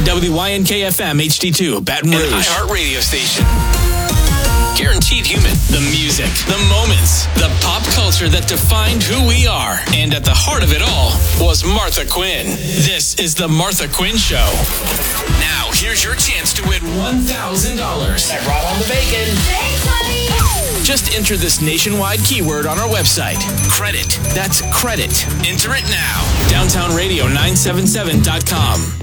WYNK-FM HD2, Baton Rouge. An iHeart radio station. Guaranteed human. The music, the moments, the pop culture that defined who we are. And at the heart of it all was Martha Quinn. This is The Martha Quinn Show. Now, here's your chance to win $1,000. I brought on the bacon. Thanks, honey. Just enter this nationwide keyword on our website. Credit. That's credit. Enter it now. DowntownRadio977.com.